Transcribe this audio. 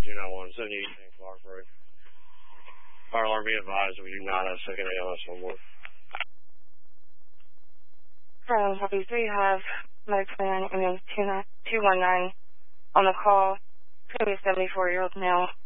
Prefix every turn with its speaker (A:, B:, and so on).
A: 291, send you anything far for it. Fire alarm be advised, we do not have second ALS on board.
B: Copy 3, you have medic plan, ambulance 219 on the call. It's going to be a 74-year-old male.